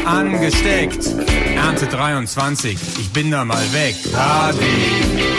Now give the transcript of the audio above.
angesteckt. Ernte 23, ich bin da mal weg. Party.